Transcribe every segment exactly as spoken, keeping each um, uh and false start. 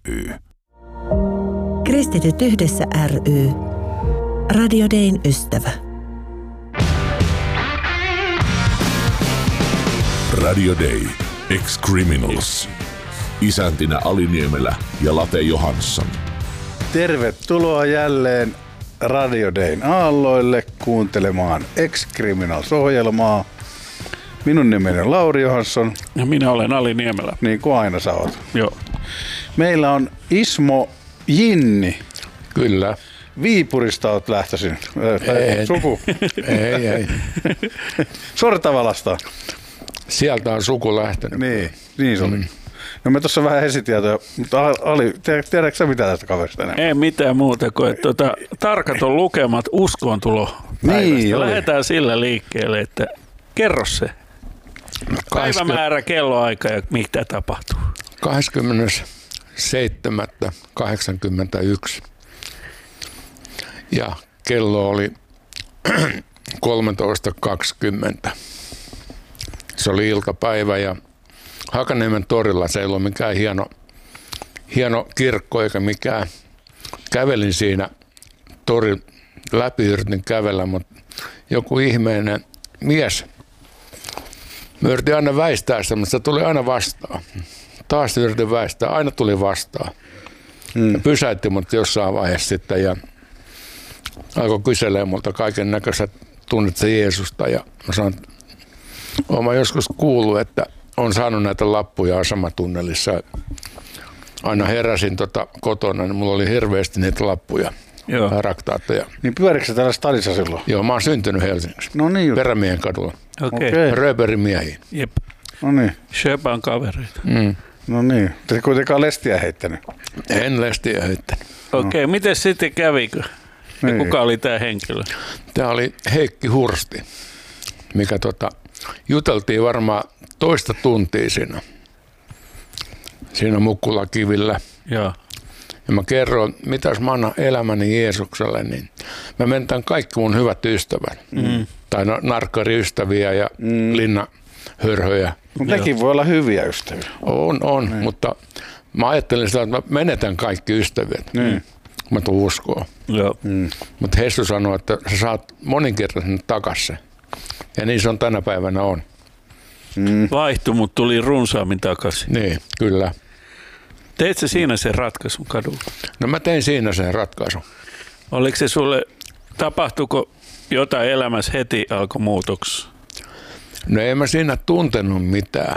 ry. Kristityt yhdessä ry. Radio Dayn ystävä. Radio Day. Ex-Criminals. Isäntinä Ali Niemelä ja Late Johansson. Tervetuloa jälleen Radio Dayn aalloille kuuntelemaan Ex-Criminals-ohjelmaa. Minun nimeni on Lauri Johansson. Ja minä olen Ali Niemelä. Niin kuin aina sä oot. Joo. Meillä on Ismo Jinni. Kyllä. Viipurista oot lähtöisin. Ei. Suku. Ei, ei. Sortavalasta. Sieltä on suku lähtenyt. Niin, niin se oli. Mm. No me tuossa vähän esitietoja, mutta Ali, tiedätkö sä mitään tästä kaverista enää? Ei mitään muuta kuin, että tuota, tarkat on lukemat uskoontulo päivästä. Niin, lähdetään sillä liikkeelle, että kerro se. Päivämäärä, kelloaika ja mitä tapahtuu. kahdeskymmenesseitsemäs kahdeksankymmentäyksi ja kello oli kolmetoista kaksikymmentä. Se oli iltapäivä ja Hakaniemen torilla, se ei ollut mikään hieno, hieno kirkko eikä mikään. Kävelin siinä torin läpi, yritin kävellä, mutta joku ihmeinen mies. Mä yritin aina väistää sitä, mutta se tuli aina vastaan. Taas yritin väistää, aina tuli vastaan. Hmm. Pysäytti mut jossain vaiheessa sitten ja alkoi kyselemään multa kaiken näköistä, tunnet sä Jeesusta. Ja mä sanoin, että oon mä joskus kuullut, että on saanut näitä lappuja asematunnelissa. Aina heräsin tota kotona, niin mulla oli hirveästi niitä lappuja. Joo. Raktaatteja. Niin pyörikö sä täällä stadissa silloin? Joo, mä oon syntynyt Helsingissä. No niin. Perämiehen kadulla. Okei. Okay. Rööberin miehiin. Jep. No niin. Sjöpän kavereita. Mm. No niin. Te kuitenkaan lestiä heittänyt. En lestiä heittänyt. Okei, okay. Miten sitten kävikö? Ja niin. kuka oli tää henkilö? Tää oli Heikki Hursti, mikä tota, juteltiin varmaan toista tuntia siinä. Siinä Mukkulakivillä. Joo. Ja mä kerroin, mitäs mä annan elämäni Jeesukselle, niin mä mentän kaikki mun hyvät ystävät. Mm. Tai no, narkkariystäviä ja mm. linnahörhöjä. Mutta nekin voi olla hyviä ystäviä. On, on, niin. Mutta mä ajattelin sitä, että mä menetän kaikki ystävät. Niin. Mä tuun uskoon. Joo. Mm. Mutta Hessu sanoi, että sä saat moninkertaisen takaisin. Ja niin se on tänä päivänä on. Mm. Vaihtui, mutta tuli runsaammin takaisin. Niin, kyllä. Teit sä siinä sen ratkaisun kadulla? No mä tein siinä sen ratkaisun. Oliko se sulle, tapahtuiko jotain elämässä heti alkoi muutoksi? No ei mä siinä tuntenut mitään.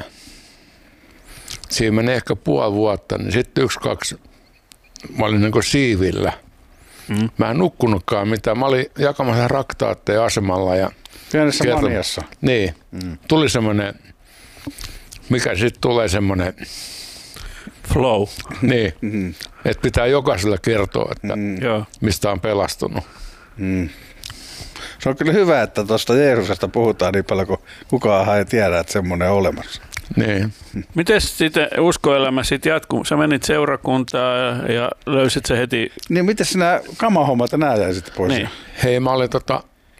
Siinä meni ehkä puoli vuotta, niin sitten yksi, kaksi, mä olin niin kuin siivillä. Mm. Mä en nukkunutkaan mitään. Mä olin jakamassa raktaatteja asemalla. Ja pienessä kerton, maniassa. Niin. Mm. Tuli semmoinen, mikä sitten tulee semmoinen flow. Niin, mm-hmm. Että pitää jokaiselle kertoa, että mm. mistä on pelastunut. Mm. Se on kyllä hyvä, että tuosta Jeesuksesta puhutaan niin paljon, kun kukaan ei tiedä, että semmoinen on olemassa. Niin. Miten sitten uskoelämä sitten jatkuu? Sä menit seurakuntaan ja löysit se heti? Niin, miten sinä kamahommat ja nää jäi sitten pois? Niin. Hei, mä olin tota,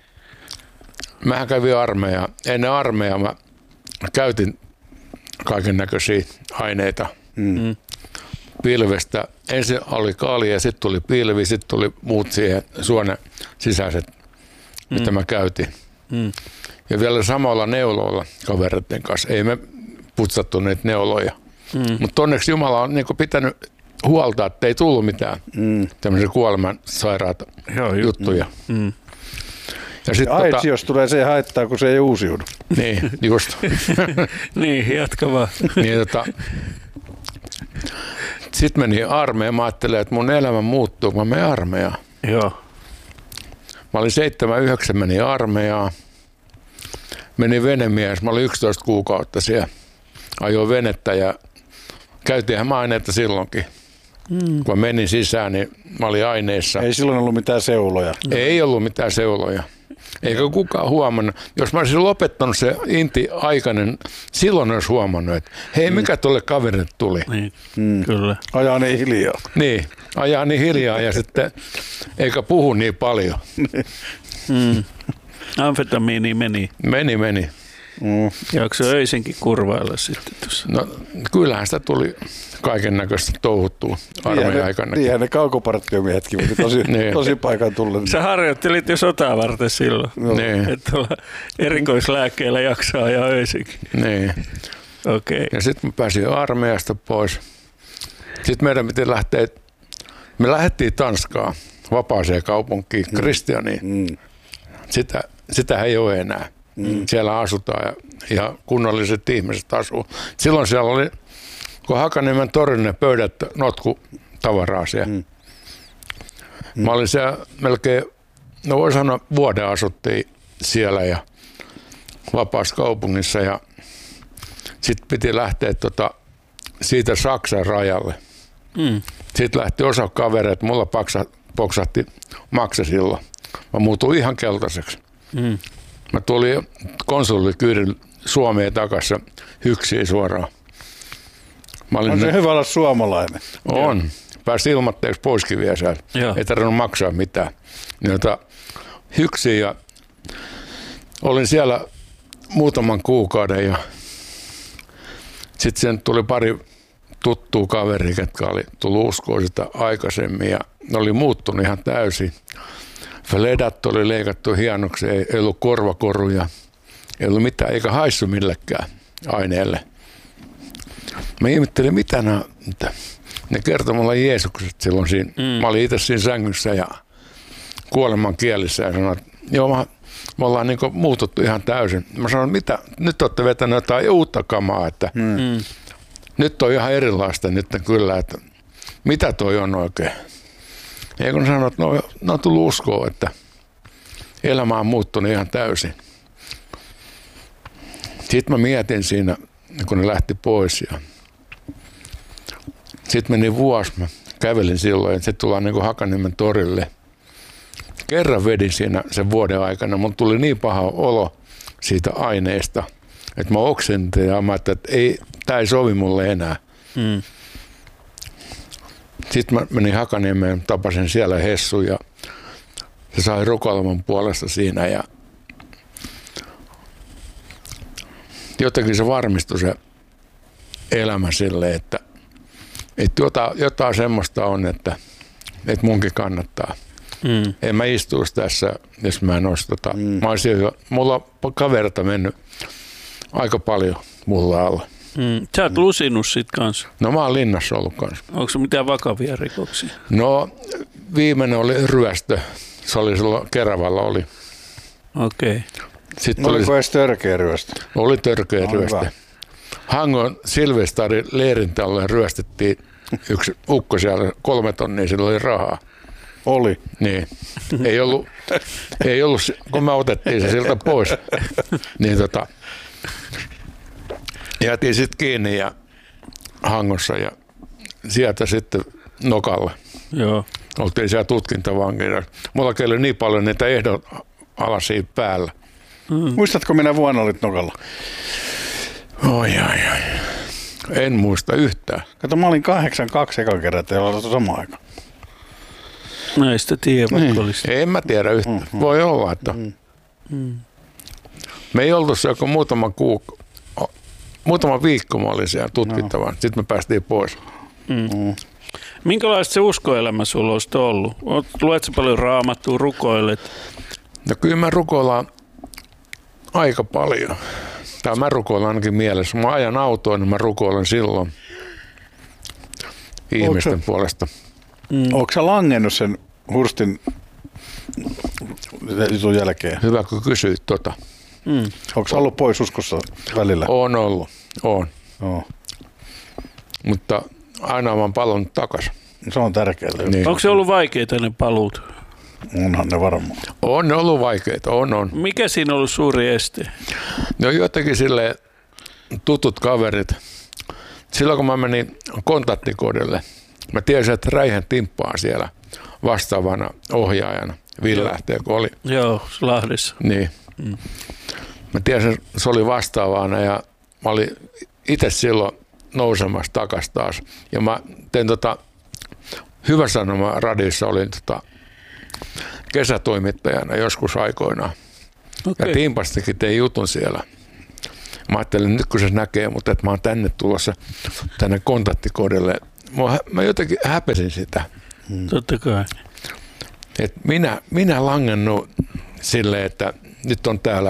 mähän kävin armeijaa. Ennen armeijaa mä käytin kaiken näköisiä aineita. Mm. Pilvestä. Ensin oli kaalia ja sitten tuli pilvi, sitten tuli muut siihen suonen sisäiset, mm. mitä mä käytin. Mm. Ja vielä samalla neuloilla kavereiden kanssa. Ei me putsattu niitä neuloja. Mm. Mutta onneksi Jumala on niinku pitänyt huolta, että ei tullut mitään mm. tämmöisiä kuoleman sairaata Joo, juttuja. Mm. Ja sit ja tota, jos tulee se haittaa, kun se ei uusiudu. Niin, just. Niin, jatka vaan. Niin, tota, sitten meni armeijaan. Mä ajattelin, että mun elämä muuttuu, kun mä menen armeijaan. Joo. Mä olin seitsemän, yhdeksän meni armeijaan. Menin venemies. Mä olin yksitoista kuukautta siellä. Ajoin venettä ja käytiinhän mä aineita silloinkin. Mm. Kun mä menin sisään, niin mä olin aineissa. Ei silloin ollut mitään seuloja. Ei ollut mitään seuloja. Eikä kukaan huomannut. Jos mä olisin lopettanut se inti aikainen, silloin olisi huomannut, että hei, mikä tuolle kaverille tuli. Niin, mm. Kyllä. Ajaa niin hiljaa. Niin, ajaa niin hiljaa ja sitten eikä puhu niin paljon. Mm. Amfetamiini meni. Meni, meni. Mm. Ja onko se öisinkin kurvailla sitten tuossa? No kyllähän sitä tuli kaiken näköistä touhuttua armeijan aikana. Niinhän ne kaukopartiomiehetkin, mutta tosi, niin. tosi paikan tullen. Sä harjoittelit jo sotaa varten silloin, No. Niin. että erikoislääkkeellä jaksaa ajaa öisinkin. Niin. Okei. Okay. Ja sitten mä pääsin armeijasta pois. Sitten meidän piti lähteä, me lähdettiin Tanskaan, vapaaseen kaupunkiin, mm. Kristianiin. Mm. Sitä, sitä ei ole enää. Mm. Siellä asutaan ja, ja kunnolliset ihmiset asuu. Silloin siellä oli, kun Hakaniemen torin ne pöydät notku tavaraa siellä. Mm. Mä olin siellä melkein, no voi sanoa vuoden asuttiin siellä ja vapaassa kaupungissa ja sitten piti lähteä tota, siitä Saksan rajalle. Mm. Sitten lähti osa kavereita, mulla paksa, poksahti maksa silloin. Mä muutuin ihan keltaiseksi. Mm. Mä tulin konsulikyydin Suomeen takaisin hyksiin suoraan. Mä olin on se ne... hyvä olla suomalainen. On. Pääsi ilmatteeksi poiskin vielä siellä. Ei tarvinnut maksaa mitään. Niitä hyksiin ja olin siellä muutaman kuukauden ja sitten sen tuli pari tuttua kaveria, jotka oli tullut uskoa sitä aikaisemmin ja ne oli muuttunut ihan täysin. Fledat oli leikattu hienoksi, ei, ei ollut korvakoruja, ei ollut mitään, eikä haissu millekään aineelle. Mä ihmettelin, mitä nämä, mitä. Ne kertoi mulle Jeesukset silloin siinä. Mm. Mä olin itse siinä sängyssä ja kuoleman kielissä ja sanoin, että joo, mä, me ollaan niin kuin muututtu ihan täysin. Mä sanoin, mitä, nyt olette vetäneet jotain uutta kamaa, että mm. nyt on ihan erilaista nyt kyllä, että mitä toi on oikein. Ja kun sanoin, että no, ne on tullut uskoa, että elämä on muuttunut ihan täysin. Sitten mä mietin siinä, kun ne lähti pois ja sitten meni vuosi, mä kävelin silloin ja sitten tullaan niin kuin Hakaniemen torille. Kerran vedin siinä sen vuoden aikana, mun tuli niin paha olo siitä aineesta, että mä oksentin ja mä ajattelin, että ei, tää ei sovi mulle enää. Mm. Sitten mä menin Hakaniemeen, tapasin siellä Hessu ja se sai rukoileman puolesta siinä ja jotenkin se varmistui se elämä sille, että, että jotain, jotain semmoista on, että, että munkin kannattaa. Mm. En mä istuisi tässä, jos mä en olisi tota, mm. mä olisin jo, mulla on kaverita mennyt aika paljon mulla alla. Mm. Sä oot lusinut sit kanssa. No mä oon linnassa ollut kanssa. Onko se mitään vakavia rikoksia? No viimeinen oli ryöstö. Se oli silloin Keravalla oli. Okei. Okay. No, oliko edes törkeä ryöstö? Oli törkeä no, ryöstö. Hyvä. Hangon Silvestarin leirintälle ryöstettiin yksi ukko siellä, kolme tonnia, sillä oli rahaa. Oli. Niin. Ei ollut, ei ollut, kun me otettiin se siltä pois, niin tota, jäätiin sitten kiinni ja Hangossa ja sieltä sitten Nokalle. Joo. Oltiin siellä tutkintavankina. Mulla oli niin paljon niitä ehdonalaisia päällä. Mm. Muistatko minä vuonna olit Nokalla? Oi, ai, ai. En muista yhtään. Kato, mä olin kahdeksankymmentäkaksi ekan kerran, että ei olla sama aika. Näistä tiedä, vaikka niin. Olisi. En mä tiedä yhtään. Mm-hmm. Voi olla, että mm-hmm. me ei oltu se joku muutama kuukka, muutama viikko mä olin siellä tutkittavana. No. Sitten me päästiin pois. Mm. Minkälaista se uskoelämä sulla olisi ollut? Luetko paljon Raamattua, rukoilet? No kyllä mä rukoilaan aika paljon. Tai mä rukoilan ainakin mielessä. Mä ajan autoon, niin mä rukoilen silloin ihmisten Ootko puolesta. Mm. Oletko sä langennut sen Hurstin sun jälkeen? Hyvä, kun kysyit tota. Mm. Onko sä ollut pois uskossa välillä? On ollut, on. Oh. Mutta aina olen palannut takaisin. Se on tärkeää. Niin. Onko se ollut vaikeita ne paluut? Onhan ne varmaan. On ollut vaikeita, on, on. Mikä siinä on ollut suuri este? No jotenkin silleen tutut kaverit. Silloin kun mä menin kontaktikodille, mä tiesin, että Räihän Timppa on siellä vastaavana ohjaajana. Villähtee, kun oli. Joo, Lahdessa. Niin. Mm. Mä tiesin, että se oli vastaavana ja mä olin itse silloin nousemassa takaisin taas. Ja mä tein tota, Hyvä Sanoma radiossa, olin tota, kesätoimittajana joskus aikoinaan. Okay. Ja Timpastakin tein jutun siellä. Mä ajattelin, nyt kun se näkee, mutta että mä oon tänne tulossa tänne kontaktikodille. Mä, mä jotenkin häpesin sitä. Hmm. Totta kai. Et minä, minä langennut silleen, että nyt on täällä.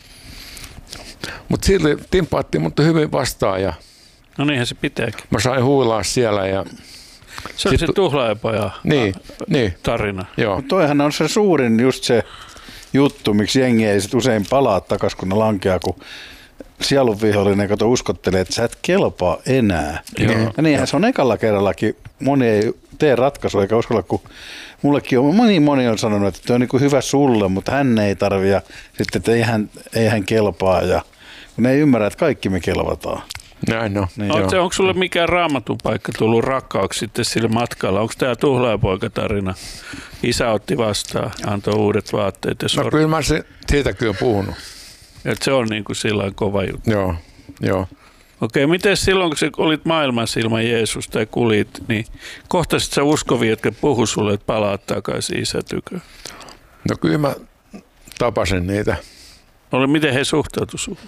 Mutta silti timpaattiin mut hyvin vastaan ja no niinhän se pitääkin. mä sain huilaa siellä. Ja se on se tuhlaajapoja niin, niin. tarina. Joo. Mutta toihan on se suurin just se juttu, miksi jengi ei sit usein palaa takaisin, kun ne lankeaa, kun sielunvihollinen kato uskottelee, että sä et kelpaa enää. Joo. Ja niinhän se on ekalla kerrallakin. Moni ei tee ratkaisua eikä uskalla, kun mullekin on, moni, moni on sanonut, että tämä on niin kuin hyvä sulle, mutta hän ei tarvitse. Ja sitten, että ei hän, ei hän kelpaa. Ja kun ne ei ymmärrä, että kaikki me kelvataan. Näin no. Niin, onko, onko sulle mikään raamatun paikka tullut rakkaaksi sitten sillä matkalla? Onko tämä tuhlaajapoika-tarina? Isä otti vastaan, antoi uudet vaatteet. Ja no sor... kyllä mä se, siitä kyllä puhunut. Et se on niin kuin sillain kova juttu. Joo, joo. Okei, miten silloin, kun sä olit maailmassa ilman Jeesusta ja kulit, niin kohtasit sä uskovia, jotka puhu sulle, että palaat takaisin isä tyköön? No kyllä mä tapasin niitä. Oli, miten he suhtautuivat sinuun?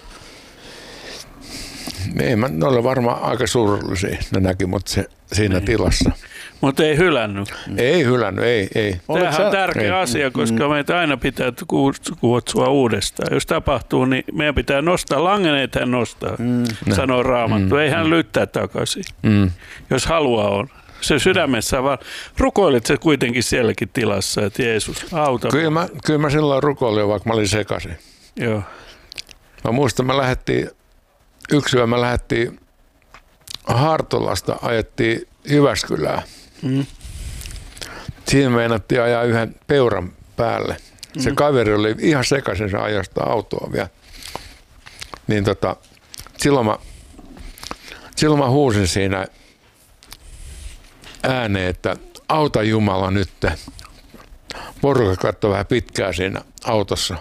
Ei, mä, ne oli varmaan aika surullisia. Ne näki mut se, siinä niin. tilassa. Mutta ei hylännyt. Ei hylännyt, ei. ei. Tämähän on tärkeä ei. asia, koska mm. meitä aina pitää kutsua uudestaan. Jos tapahtuu, niin meidän pitää nostaa. Langeneet hän nostaa, mm. sanoo Raamattu. Mm. Ei hän lyttää takaisin, mm. jos halua on. Se sydämessä vaan. Rukoilit se kuitenkin sielläkin tilassa, että Jeesus, auta. Kyllä mä, kyllä mä silloin rukoilin, vaikka mä olin sekaisin. Joo. Mä muistan, mä lähdettiin, yksi yö mä lähdettiin Hartolasta, ajettiin Jyväskylään. Mm. Siinä meinattiin ajaa yhden peuran päälle. Se mm. kaveri oli ihan sekaisin, se ajastaa autoa vielä. Niin tota, silloin mä, silloin mä huusin siinä ääneen, että auta Jumala nyt. Porukka katsoi vähän pitkään siinä autossa.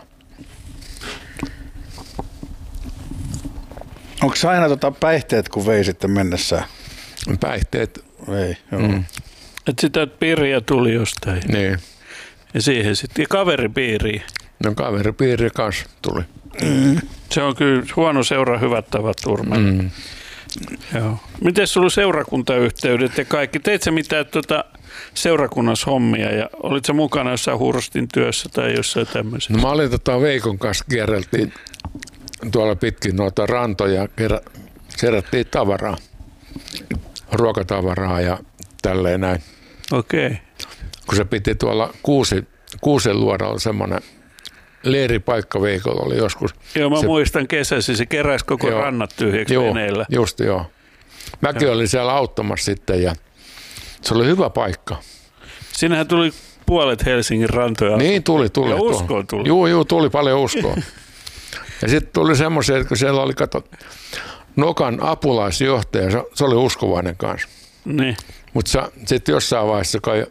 Onko se aina tota päihteet, kun vei sitten mennessään? Päihteet. Ei, joo. Mm. Että sitä piiriä tuli jostain. Niin. Ja siihen sitten. Ja kaveripiiriä. No kaveripiiri kanssa tuli. Mm. Se on kyllä huono seura, hyvät tavat turmella. Mm. Joo. Miten sulla seurakuntayhteydet ja kaikki? Teit sä mitään tuota seurakunnassa hommia ja olit sä mukana jossain Hurstin työssä tai jossain tämmöisessä? No mä olin tota Veikon kanssa, kierreltiin tuolla pitkin noita rantoja, kerättiin tavaraa, ruokatavaraa ja tälleen näin. Okei. Okay. Kun se piti tuolla Kuusi, Kuusen luodalla semmoinen leiripaikka Veikolla oli joskus. Joo, mä se, muistan kesäsi, se keräsi koko joo, rannat tyhjäksi joo, veneillä. Just joo. Mäkin joo. olin siellä auttamassa sitten ja se oli hyvä paikka. Siinähän tuli puolet Helsingin rantoja. Niin tuli, tuli. Ja uskoon tuli. Joo, joo, tuli paljon uskoa. Ja sitten tuli semmoisia, että kun siellä oli, kato, Nokan apulaisjohtaja, se, se oli uskovainen kanssa. Niin. Mutta sitten jossain vaiheessa kai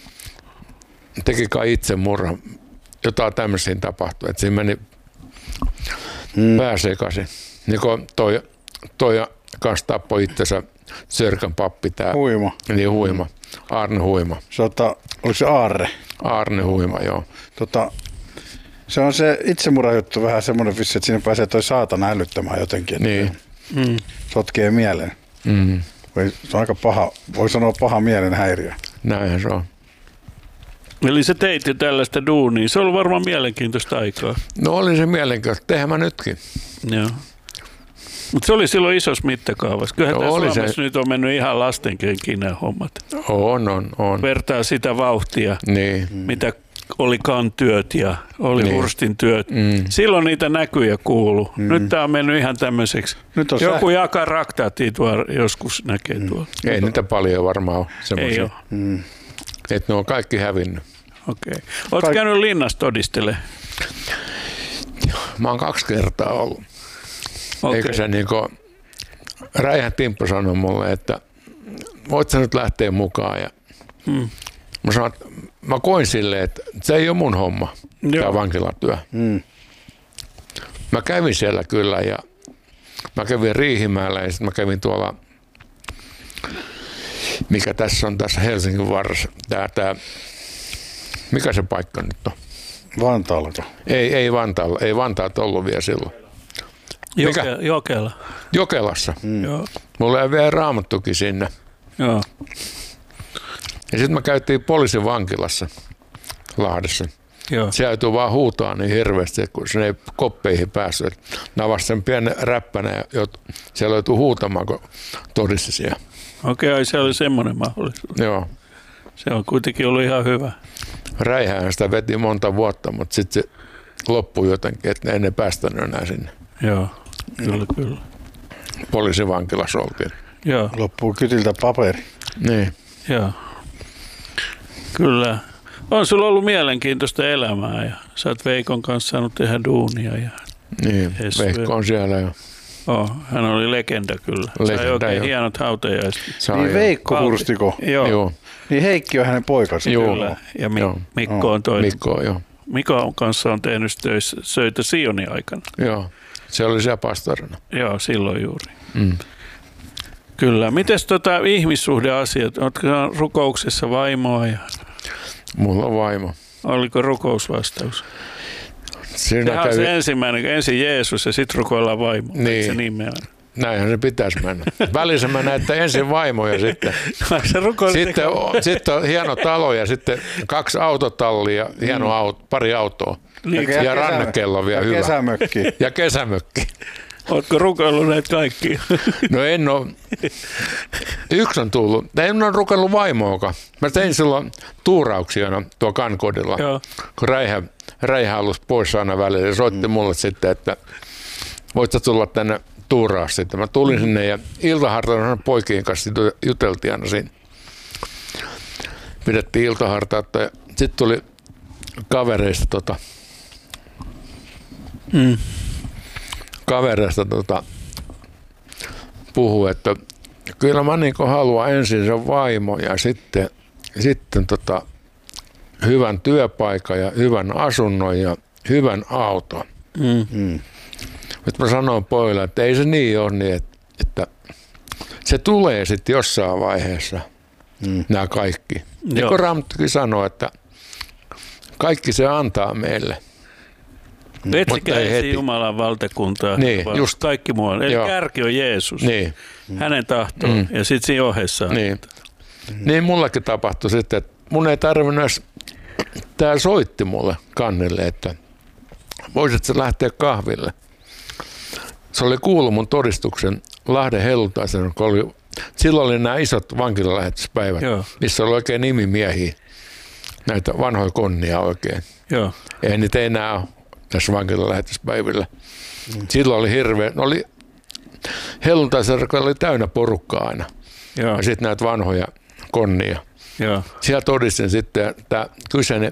teki kai itsemurha. Jotain tämmöisiä tapahtui, että siinä meni mm. pää sekaisin. Niin kuin toi, toi kanssa tappoi itsensä Sörkän pappi. Tää, Huima. Niin Huima. Arne Huima. Sota, oliko se Aarre? Arne Huima, joo. Tota, se on se itsemurhajuttu vähän semmoinen vissi, että siinä pääsee toi saatana älyttämään jotenkin. Niin. Mm. Sotkee mielen. Mm. Se on aika paha, voi sanoa paha mielen häiriö. Näinhän se on. Eli sä teit jo tällaista duunia. Se on ollut varmaan mielenkiintoista aikaa. No oli se mielenkiintoista. Tehän mä nytkin. Joo. Mutta se oli silloin isossa mittakaavassa. Kyllähän no, tässä Suomessa se... nyt on mennyt ihan lastenkenkin nämä hommat. On, on, on. Vertaa sitä vauhtia, niin. mitä olikaan työt ja oli niin. Hurstin työt. Mm. Silloin niitä näkyy ja kuuluu. Mm. Nyt tämä on mennyt ihan tämmöiseksi. Joku säh... jakaa raktaattia tuolla joskus näkee mm. tuolla. Ei niitä paljon varmaan ole semmoisia. Ei ole. Mm. Että ne on kaikki hävinnyt. Okei. Okay. Oletko Kaik- käynyt linnassa todistelemaan? Mä oon kaksi kertaa ollut. Okay. Eikä se niinku, Räihän Timppu sanoi mulle, että voit sä nyt lähteä mukaan. Ja hmm. mä, sanoin, mä koin silleen, että se ei ole mun homma, tämä vankilatyö. Hmm. Mä kävin siellä kyllä ja mä kävin Riihimäellä ja sitten mä kävin tuolla, mikä tässä on tässä Helsingin varressa, tää, tää, mikä se paikka nyt on? Vantaalako? Ei, ei Vantaalla, ei Vantaalta ollut vielä silloin. Joke, Jokela. Jokelassa. Mm. Joo. Mulla ei vielä raamattukin sinne. Joo. Ja sitten me käytiin poliisin vankilassa Lahdessa. Joo. Se täytyy vaan huutaa niin hirveästi, kun se ei koppeihin päässyt. Mä avasi sen pienen räppänä ja siellä löytyi huutamaan, kun todisti siellä. Okei, okay, se oli semmoinen mahdollisuus. Joo. Se on kuitenkin ollut ihan hyvä. Räihään sitä veti monta vuotta, mutta sitten se loppui jotenkin, että ne ei päästänyt enää sinne. Joo, kyllä, mm. kyllä. Poliisivankilassa oltiin. Joo. Loppuu kytiltä paperi. Niin. Joo. Kyllä. On sulla ollut mielenkiintoista elämää ja sä oot Veikon kanssa saanut tehdä duunia. Ja niin, Veikko on siellä jo. Oh, hän oli legenda kyllä. Legenda, sai oikein jo. Hienot hautajaiset. Niin Veikko Hurstiko. Joo. Joo. Niin Heikki on hänen poikansa. Joo. Kyllä. Ja Mi- joo. Mikko on toinen. Mikko, joo. Mikko kanssa on tehnyt töissä, söitä Sionin aikana. Joo, se oli siellä pastorina. Joo, silloin juuri. Mm. Kyllä. Mites tota ihmissuhdeasiat? Oletko rukouksessa vaimoa? Ja... Mulla on vaimo. Oliko rukousvastaus? Siinä Sehän kävi... on se ensimmäinen, ensin Jeesus ja sitten rukoillaan vaimo. Niin. Se nimeä on. Näinhän se pitäisi mennä. Välissä mä näen, että ensin vaimo ja sitten, sitten, on, sitten on hieno talo ja sitten kaksi autotallia, hieno auto, pari autoa niin, ja, ja rannekello vielä ja hyvä. Kesämökki. Ja kesämökki. Ootko rukoillut näitä kaikki? No en ole. Yksi on tullut. En ole rukoillut vaimoakaan. Mä tein silloin tuurauksia tuo Kankodilla, Joo. kun Räihä, Räihä halusi pois aina välillä. Se soitti mm. mulle sitten, että voit sä tulla tänne tuuraa sitten. Mä tulin sinne ja iltahartaan poikien kanssa juteltiin aina siinä. Pidettiin iltahartaa. Sitten tuli kavereista tota, mm. kavereista tota, puhuu, että kyllä mä niin haluan ensin sen vaimo ja sitten, sitten tota, hyvän työpaikan ja hyvän asunnon ja hyvän auton. Mm. Mm. Nyt mä sanoin pojille, että ei se niin ole niin, että, että se tulee sitten jossain vaiheessa, mm. nämä kaikki. Ja kun Raamattukin sanoo, että kaikki se antaa meille. Etsikää ensin Jumalan valtakuntaa, niin, just kaikki muu. Eli joo. Kärki on Jeesus, niin. hänen tahtoon mm. ja sitten siinä ohessa. Niin. Mm. niin mullakin tapahtui sitten, että mun ei tarvinnut edes, tää soitti mulle kannelle, että voisitko lähteä kahville. Se oli kuullut mun todistuksen Lahden helluntaisen, kun oli, silloin oli nämä isot vankilalähetyspäivät, Joo. missä oli oikein nimimiehiä, näitä vanhoja konnia oikein. Joo. Ei niitä enää ole tässä vankilalähetyspäivillä. Mm. Silloin oli hirveä, no oli helluntaisen oli täynnä porukkaa aina. Joo. Ja sitten näitä vanhoja konnia. Joo. Siellä todistin sitten, että tämä kyseinen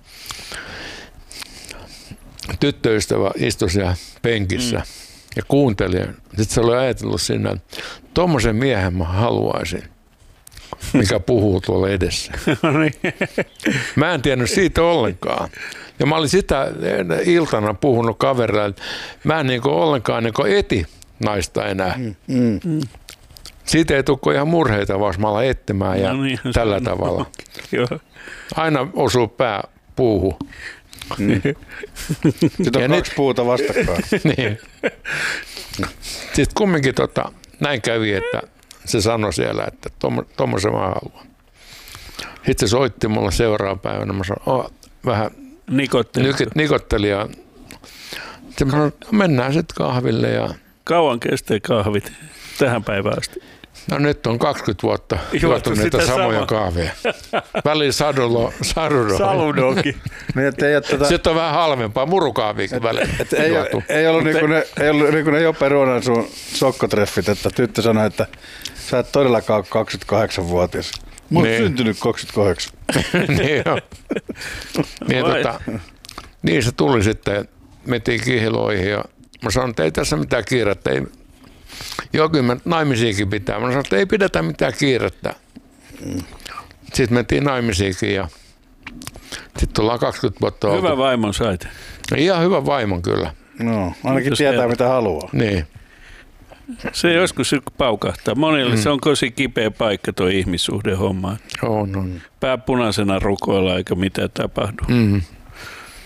tyttöystävä istui siellä penkissä. Mm. Ja kuuntelin. Sitten se oli ajatellut sinne, että tommosen miehen mä haluaisin, mikä puhuu tuolla edessä. Mä en tiennyt siitä ollenkaan. Ja mä olin sitä iltana puhunut kaverille, että mä en niin ollenkaan niin eti naista enää. Mm, mm. Siitä ei tule ihan murheita, vaan mä alan etsimään ja no niin, tällä tavalla. Aina osuu pää puuhun. Mm. Sitten on ja kaksi nyt, puuta vastakkain. Niin. Sitten kumminkin tota, näin kävi, että se sanoi siellä, että tuommoisen mä haluan. Sitten se soitti mulle seuraavan päivänä. Mä sanoin, oh, vähän nikotteli. Ja sitten mä sanoin, mennään sitten kahville. Ja kauan kestää kahvit tähän päivään asti? No nyt on kaksikymmentä vuotta juotu niitä samoja sama. kahveja. Väliin sadulo, sadulo. Saludoki. Niin, tota... Sitten on vähän halvempaa murukahviakin väliin. Ei, ei ollut niin kuin ne, ei ollut niin kuin ne Jope Ruonan sun sokkotreffit, että tyttö sanoi, että sä et todellakaan ole kaksikymmentäkahdeksanvuotias. Mä oon niin. syntynyt kaksikymmentäkahdeksan. niin joo. Niin, tota, niin se tuli sitten, mentiin kihloihin ja mä sanoin, että ei tässä mitään kiirettä. Ei, joo, kyllä mä naimisiinkin pitää. Mä sanoin, että ei pidetä mitään kiirettä. Sitten mentiin naimisiinkin ja sitten tullaan kaksikymmentä vuotta Hyvä oltu. vaimon sait. Ihan hyvä vaimon kyllä. No, ainakin Jos tietää, he... mitä haluaa. Niin. Se joskus paukahtaa. Monille mm. se on tosi kipeä paikka tuo ihmissuhdehomma. On, on. Pää punaisena rukoilla eikä mitään tapahdu. Mm.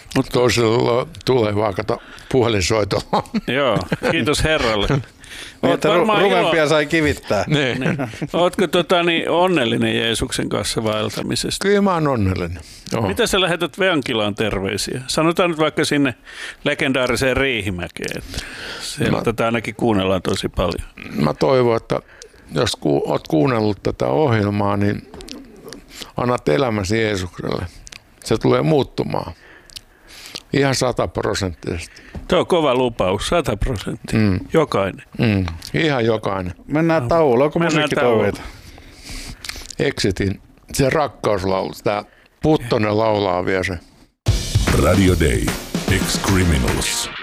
Mutta toisella tulee vaan kato puhelinsoitolla. Joo, kiitos herralle. Niin, että ru- ruvempia sai kivittää. Niin. Niin. Ootko tota, niin, onnellinen Jeesuksen kanssa vaeltamisesta? Kyllä mä oon onnellinen. Joo. Mitä sä lähetät Veankilaan terveisiä? Sanotaan nyt vaikka sinne legendaariseen Riihimäkeen, että siellä Mä... tätä ainakin kuunnellaan tosi paljon. Mä toivon, että jos ku, oot kuunnellut tätä ohjelmaa, niin annat elämäsi Jeesukselle. Se tulee muuttumaan. Ihan sataprosenttisesti. Tuo on kova lupaus, sata prosenttia. Mm. Jokainen. Mm. Ihan jokainen. Mennään tauolla. Onko musiikkitoiveita? Exitin. Se rakkauslaulu. Tää Puttonen laulaa vielä se. Radio Day. Ex-Criminals.